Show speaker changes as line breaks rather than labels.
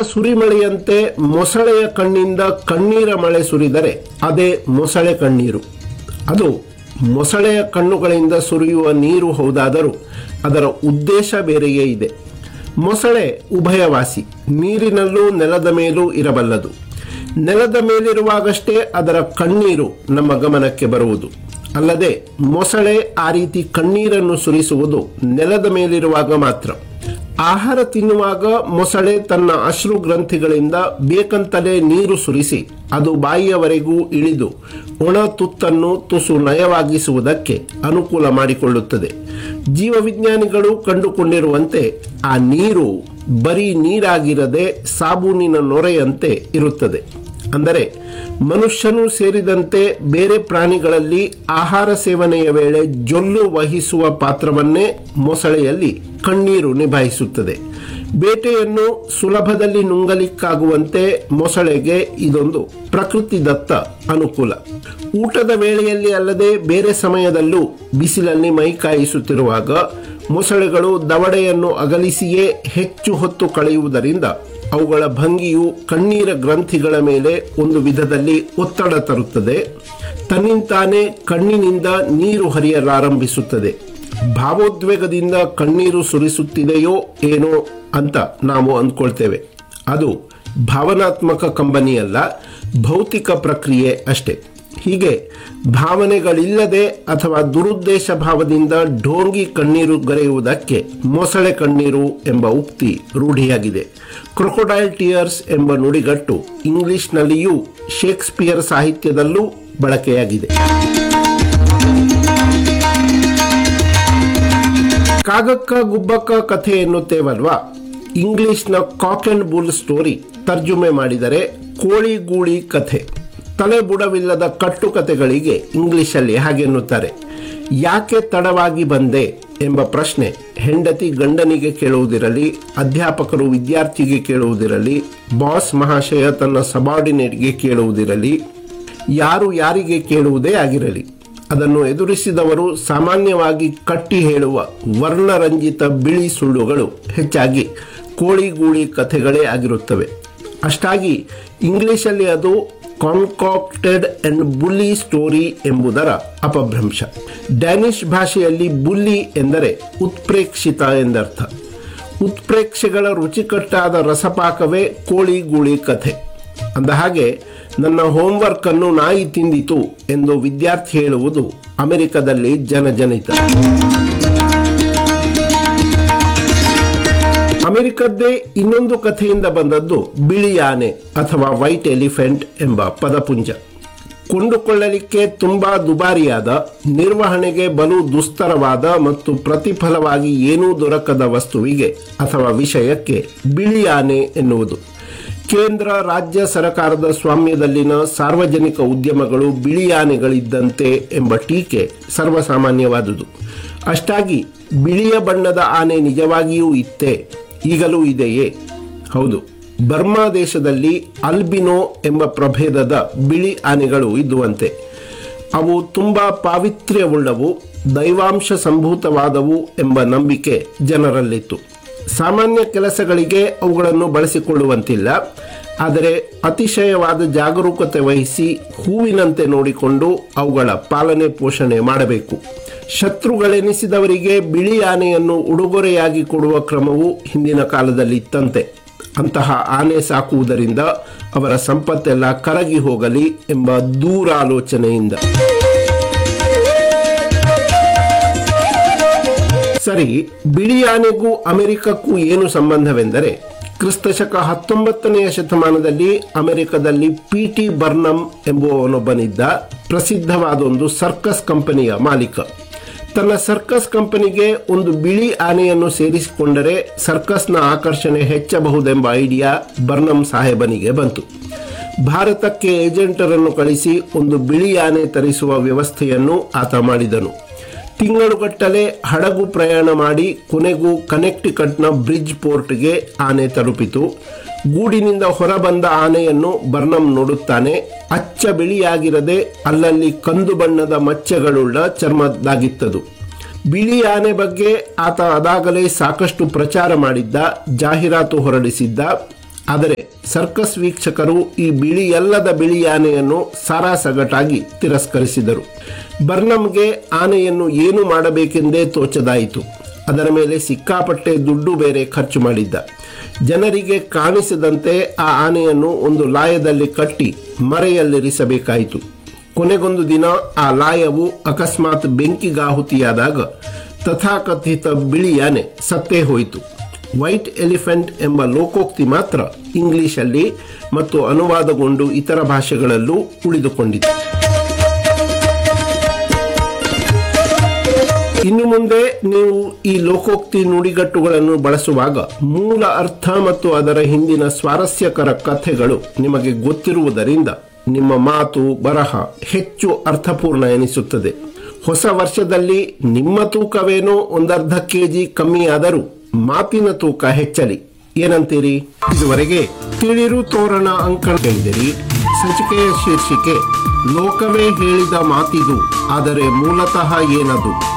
ಸುರಿಮಳೆಯಂತೆ ಮೊಸಳೆಯ ಕಣ್ಣಿಂದ ಕಣ್ಣೀರ ಮಳೆ ಸುರಿದರೆ ಅದೇ ಮೊಸಳೆ ಕಣ್ಣೀರು. ಅದು ಮೊಸಳೆಯ ಕಣ್ಣುಗಳಿಂದ ಸುರಿಯುವ ನೀರು ಹೌದಾದರೂ ಅದರ ಉದ್ದೇಶ ಬೇರೆಯೇ ಇದೆ. ಮೊಸಳೆ ಉಭಯವಾಸಿ, ನೀರಿನಲ್ಲೂ ನೆಲದ ಮೇಲೂ ಇರಬಲ್ಲದು. ನೆಲದ ಮೇಲಿರುವಾಗಷ್ಟೇ ಅದರ ಕಣ್ಣೀರು ನಮ್ಮ ಗಮನಕ್ಕೆ ಬರುವುದು. ಅಲ್ಲದೆ ಮೊಸಳೆ ಆ ರೀತಿ ಕಣ್ಣೀರನ್ನು ಸುರಿಸುವುದು ನೆಲದ ಮೇಲಿರುವಾಗ ಮಾತ್ರ. ಆಹಾರ ತಿನ್ನುವಾಗ ಮೊಸಳೆ ತನ್ನ ಅಶ್ರು ಗ್ರಂಥಿಗಳಿಂದ ಬೇಕಂತಲೇ ನೀರು ಸುರಿಸಿ ಅದು ಬಾಯಿಯವರೆಗೂ ಇಳಿದು ಒಣ ತುತ್ತನ್ನು ತುಸು ನಯವಾಗಿಸುವುದಕ್ಕೆ ಅನುಕೂಲ ಮಾಡಿಕೊಳ್ಳುತ್ತದೆ. ಜೀವವಿಜ್ಞಾನಿಗಳು ಕಂಡುಕೊಂಡಿರುವಂತೆ ಆ ನೀರು ಬರೀ ನೀರಾಗಿರದೆ ಸಾಬೂನಿನ ನೊರೆಯಂತೆ ಇರುತ್ತದೆ. ಅಂದರೆ ಮನುಷ್ಯನೂ ಸೇರಿದಂತೆ ಬೇರೆ ಪ್ರಾಣಿಗಳಲ್ಲಿ ಆಹಾರ ಸೇವನೆಯ ವೇಳೆ ಜೊಲ್ಲು ವಹಿಸುವ ಪಾತ್ರವನ್ನೇ ಮೊಸಳೆಯಲ್ಲಿ ಕಣ್ಣೀರು ನಿಭಾಯಿಸುತ್ತದೆ. ಬೇಟೆಯನ್ನು ಸುಲಭದಲ್ಲಿ ನುಂಗಲಿಕ್ಕಾಗುವಂತೆ ಮೊಸಳೆಗೆ ಇದೊಂದು ಪ್ರಕೃತಿದತ್ತ ಅನುಕೂಲ. ಊಟದ ವೇಳೆಯಲ್ಲಿ ಅಲ್ಲದೆ ಬೇರೆ ಸಮಯದಲ್ಲೂ ಬಿಸಿಲಲ್ಲಿ ಮೈ ಕಾಯಿಸುತ್ತಿರುವಾಗ ಮೊಸಳೆಗಳು ದವಡೆಯನ್ನು ಅಗಲಿಸಿಯೇ ಹೆಚ್ಚು ಹೊತ್ತು ಕಳೆಯುವುದರಿಂದ ಅವುಗಳ ಭಂಗಿಯು ಕಣ್ಣೀರ ಗ್ರಂಥಿಗಳ ಮೇಲೆ ಒಂದು ವಿಧದಲ್ಲಿ ಒತ್ತಡ ತರುತ್ತದೆ. ತನ್ನಿಂತಾನೇ ಕಣ್ಣಿನಿಂದ ನೀರು ಹರಿಯಲಾರಂಭಿಸುತ್ತದೆ. ಭಾವೋದ್ವೇಗದಿಂದ ಕಣ್ಣೀರು ಸುರಿಸುತ್ತಿದೆಯೋ ಏನೋ ಅಂತ ನಾವು ಅಂದ್ಕೊಳ್ತೇವೆ. ಅದು ಭಾವನಾತ್ಮಕ ಕಂಬನಿಯಲ್ಲ, ಭೌತಿಕ ಪ್ರಕ್ರಿಯೆ ಅಷ್ಟೇ. ಹೀಗೆ ಭಾವನೆಗಳಿಲ್ಲದೆ ಅಥವಾ ದುರುದ್ದೇಶ ಭಾವದಿಂದ ಢೋಂಗಿ ಕಣ್ಣೀರು ಗರೆಯುವುದಕ್ಕೆ ಮೊಸಳೆ ಕಣ್ಣೀರು ಎಂಬ ಉಕ್ತಿ ರೂಢಿಯಾಗಿದೆ. ಕ್ರೊಕೊಡೈಲ್ ಟಿಯರ್ಸ್ ಎಂಬ ನುಡಿಗಟ್ಟು ಇಂಗ್ಲಿಷ್ನಲ್ಲಿಯೂ ಶೇಕ್ಸ್ಪಿಯರ್ ಸಾಹಿತ್ಯದಲ್ಲೂ ಬಳಕೆಯಾಗಿದೆ. ಕಾಗಕ್ಕ ಗುಬ್ಬಕ್ಕ ಕಥೆ ಎನ್ನುತ್ತೇವಲ್ವಾ, ಇಂಗ್ಲಿಷ್ನ ಕಾಕ್ ಅಂಡ್ ಬುಲ್ ಸ್ಟೋರಿ ತರ್ಜುಮೆ ಮಾಡಿದರೆ ಕೋಳಿ ಗೂಳಿ ಕಥೆ. ತಲೆ ಬುಡವಿಲ್ಲದ ಕಟ್ಟುಕತೆಗಳಿಗೆ ಇಂಗ್ಲಿಷಲ್ಲಿ ಹಾಗೆನ್ನುತ್ತಾರೆ. ಯಾಕೆ ತಡವಾಗಿ ಬಂದೆ ಎಂಬ ಪ್ರಶ್ನೆ ಹೆಂಡತಿ ಗಂಡನಿಗೆ ಕೇಳುವುದಿರಲಿ, ಅಧ್ಯಾಪಕರು ವಿದ್ಯಾರ್ಥಿಗೆ ಕೇಳುವುದಿರಲಿ, ಬಾಸ್ ಮಹಾಶಯ ತನ್ನ ಸಬಾರ್ಡಿನೇಟ್ಗೆ ಕೇಳುವುದಿರಲಿ, ಯಾರು ಯಾರಿಗೆ ಕೇಳುವುದೇ ಆಗಿರಲಿ, ಅದನ್ನು ಎದುರಿಸಿದವರು ಸಾಮಾನ್ಯವಾಗಿ ಕಟ್ಟಿ ಹೇಳುವ ವರ್ಣರಂಜಿತ ಬಿಳಿ ಸುಳ್ಳುಗಳು ಹೆಚ್ಚಾಗಿ ಕೋಳಿಗೂಳಿ ಕಥೆಗಳೇ ಆಗಿರುತ್ತವೆ. ಅಷ್ಟಾಗಿ ಇಂಗ್ಲಿಷಲ್ಲಿ ಅದು ಕಾನ್ಕಾಕ್ಟೆಡ್ ಅಂಡ್ ಬುಲ್ಲಿ ಸ್ಟೋರಿ ಎಂಬುದರ ಅಪಭ್ರಂಶ. ಡ್ಯಾನಿಷ್ ಭಾಷೆಯಲ್ಲಿ ಬುಲ್ಲಿ ಎಂದರೆ ಉತ್ಪ್ರೇಕ್ಷಿತ ಎಂದರ್ಥ. ಉತ್ಪ್ರೇಕ್ಷೆಗಳ ರುಚಿಕಟ್ಟಾದ ರಸಪಾಕವೇ ಕೋಳಿ ಗೂಳಿ ಕಥೆ. ಅಂದ ಹಾಗೆ ನನ್ನ ಹೋಂವರ್ಕ್ ಅನ್ನು ನಾಯಿ ತಿಂದಿತು ಎಂದು ವಿದ್ಯಾರ್ಥಿ ಹೇಳುವುದು ಅಮೆರಿಕದಲ್ಲಿ ಜನಜನಿತ. ಅಮೆರಿಕದ್ದೇ ಇನ್ನೊಂದು ಕಥೆಯಿಂದ ಬಂದದ್ದು ಬಿಳಿ ಆನೆ ಅಥವಾ ವೈಟ್ ಎಲಿಫೆಂಟ್ ಎಂಬ ಪದಪುಂಜ. ಕೊಂಡುಕೊಳ್ಳಲಿಕ್ಕೆ ತುಂಬಾ ದುಬಾರಿಯಾದ, ನಿರ್ವಹಣೆಗೆ ಬಲು ದುಸ್ತರವಾದ ಮತ್ತು ಪ್ರತಿಫಲವಾಗಿ ಏನೂ ದೊರಕದ ವಸ್ತುವಿಗೆ ಅಥವಾ ವಿಷಯಕ್ಕೆ ಬಿಳಿ ಆನೆ ಎನ್ನುವುದು. ಕೇಂದ್ರ ರಾಜ್ಯ ಸರ್ಕಾರದ ಸ್ವಾಮ್ಯದಲ್ಲಿನ ಸಾರ್ವಜನಿಕ ಉದ್ಯಮಗಳು ಬಿಳಿ ಆನೆಗಳಿದ್ದಂತೆ ಎಂಬ ಟೀಕೆ ಸರ್ವಸಾಮಾನ್ಯವಾದುದು. ಅಷ್ಟಾಗಿ ಬಿಳಿಯ ಬಣ್ಣದ ಆನೆ ನಿಜವಾಗಿಯೂ ಇತ್ತೇ? ಈಗಲೂ ಇದೆಯೇ? ಹೌದು, ಬರ್ಮಾ ದೇಶದಲ್ಲಿ ಅಲ್ಬಿನೋ ಎಂಬ ಪ್ರಭೇದದ ಬಿಳಿ ಆನೆಗಳು ಇದ್ದುವಂತೆ. ಅವು ತುಂಬಾ ಪಾವಿತ್ರ್ಯವುಳ್ಳವು, ದೈವಾಂಶ ಸಂಭೂತವಾದವು ಎಂಬ ನಂಬಿಕೆ ಜನರಲ್ಲಿತ್ತು. ಸಾಮಾನ್ಯ ಕೆಲಸಗಳಿಗೆ ಅವುಗಳನ್ನು ಬಳಸಿಕೊಳ್ಳುವಂತಿಲ್ಲ. ಆದರೆ ಅತಿಶಯವಾದ ಜಾಗರೂಕತೆ ವಹಿಸಿ ಹೂವಿನಂತೆ ನೋಡಿಕೊಂಡು ಅವುಗಳ ಪಾಲನೆ ಪೋಷಣೆ ಮಾಡಬೇಕು. ಶತ್ರುಗಳೆನಿಸಿದವರಿಗೆ ಬಿಳಿ ಆನೆಯನ್ನು ಉಡುಗೊರೆಯಾಗಿ ಕೊಡುವ ಕ್ರಮವು ಹಿಂದಿನ ಕಾಲದಲ್ಲಿ ಇತ್ತಂತೆ. ಅಂತಹ ಆನೆ ಸಾಕುವುದರಿಂದ ಅವರ ಸಂಪತ್ತೆಲ್ಲ ಕರಗಿ ಹೋಗಲಿ ಎಂಬ ದೂರಾಲೋಚನೆಯಿಂದ. ಸರಿ, ಬಿಳಿ ಆನೆಗೂ ಅಮೆರಿಕಕ್ಕೂ ಏನು ಸಂಬಂಧವೆಂದರೆ, ಕ್ರಿಸ್ತಶಕ 19ನೇ ಶತಮಾನದಲ್ಲಿ ಅಮೆರಿಕದಲ್ಲಿ P.T. ಬರ್ನಮ್ ಎಂಬುವವನೊಬ್ಬನಿದ್ದ. ಪ್ರಸಿದ್ಧವಾದೊಂದು ಸರ್ಕಸ್ ಕಂಪನಿಯ ಮಾಲೀಕ. ತನ್ನ ಸರ್ಕಸ್ ಕಂಪನಿಗೆ ಒಂದು ಬಿಳಿ ಆನೆಯನ್ನು ಸೇರಿಸಿಕೊಂಡರೆ ಸರ್ಕಸ್ನ ಆಕರ್ಷಣೆ ಹೆಚ್ಚಬಹುದೆಂಬ ಐಡಿಯಾ ಬರ್ನಮ್ ಸಾಹೇಬನಿಗೆ ಬಂತು. ಭಾರತಕ್ಕೆ ಏಜೆಂಟರನ್ನು ಕಳಿಸಿ ಒಂದು ಬಿಳಿ ಆನೆ ತರಿಸುವ ವ್ಯವಸ್ಥೆಯನ್ನು ಆತ ಮಾಡಿದನು. ತಿಂಗಳುಗಟ್ಟಲೆ ಹಡಗು ಪ್ರಯಾಣ ಮಾಡಿ ಕೊನೆಗೂ ಕನೆಕ್ಟಿಕಟ್ನ ಬ್ರಿಡ್ಜ್ ಪೋರ್ಟ್ಗೆ ಆನೆ ತಲುಪಿತು. ಗೂಡಿನಿಂದ ಹೊರಬಂದ ಆನೆಯನ್ನು ಬರ್ನಮ್ ನೋಡುತ್ತಾನೆ. ಅಚ್ಚ ಬಿಳಿಯಾಗಿರದೆ ಅಲ್ಲಲ್ಲಿ ಕಂದು ಬಣ್ಣದ ಮಚ್ಚೆಗಳುಳ್ಳ ಚರ್ಮದಾಗಿತ್ತದು. ಬಿಳಿ ಆನೆ ಬಗ್ಗೆ ಆತ ಅದಾಗಲೇ ಸಾಕಷ್ಟು ಪ್ರಚಾರ ಮಾಡಿದ್ದ, ಜಾಹೀರಾತು ಹೊರಡಿಸಿದ್ದ. ಆದರೆ ಸರ್ಕಸ್ ವೀಕ್ಷಕರು ಈ ಬಿಳಿಯಲ್ಲದ ಬಿಳಿ ಆನೆಯನ್ನು ಸಾರಾಸಗಟಾಗಿ ತಿರಸ್ಕರಿಸಿದರು. ಬರ್ನಮ್ಗೆ ಆನೆಯನ್ನು ಏನು ಮಾಡಬೇಕೆಂದೇ ತೋಚದಾಯಿತು. ಅದರ ಮೇಲೆ ಸಿಕ್ಕಾಪಟ್ಟೆ ದುಡ್ಡು ಬೇರೆ ಖರ್ಚು ಮಾಡಿದ್ದ. ಜನರಿಗೆ ಕಾಣಿಸದಂತೆ ಆ ಆನೆಯನ್ನು ಒಂದು ಲಾಯದಲ್ಲಿ ಕಟ್ಟಿ ಮರೆಯಲ್ಲಿರಿಸಬೇಕಾಯಿತು. ಕೊನೆಗೊಂದು ದಿನ ಆ ಲಾಯವು ಅಕಸ್ಮಾತ್ ಬೆಂಕಿಗಾಹುತಿಯಾದಾಗ ತಥಾಕಥಿತ ಬಿಳಿ ಆನೆ ಸತ್ತೇ ಹೋಯಿತು. ವೈಟ್ ಎಲಿಫೆಂಟ್ ಎಂಬ ಲೋಕೋಕ್ತಿ ಮಾತ್ರ ಇಂಗ್ಲಿಷಲ್ಲಿ ಮತ್ತು ಅನುವಾದಗೊಂಡು ಇತರ ಭಾಷೆಗಳಲ್ಲೂ ಉಳಿದುಕೊಂಡಿತು. ಇನ್ನು ಮುಂದೆ ನೀವು ಈ ಲೋಕೋಕ್ತಿ ನುಡಿಗಟ್ಟುಗಳನ್ನು ಬಳಸುವಾಗ ಮೂಲ ಅರ್ಥ ಮತ್ತು ಅದರ ಹಿಂದಿನ ಸ್ವಾರಸ್ಯಕರ ಕಥೆಗಳು ನಿಮಗೆ ಗೊತ್ತಿರುವುದರಿಂದ ನಿಮ್ಮ ಮಾತು ಬರಹ ಹೆಚ್ಚು ಅರ್ಥಪೂರ್ಣ ಎನಿಸುತ್ತದೆ. ಹೊಸ ವರ್ಷದಲ್ಲಿ ನಿಮ್ಮ ತೂಕವೇನೋ 1/2 kg ಕಮ್ಮಿಯಾದರೂ ಮಾತಿನ ತೂಕ ಹೆಚ್ಚಲಿ. ಏನಂತೀರಿ? ಇದುವರೆಗೆ ತಿಳಿರು ತೋರಣ ಅಂಕಣ ಕೇಳಿದಿರಿ. ಸಂಚಿಕೆಯ ಶೀರ್ಷಿಕೆ ಲೋಕವೇ ಹೇಳಿದ ಮಾತಿದು, ಆದರೆ ಮೂಲತಃ ಏನದು.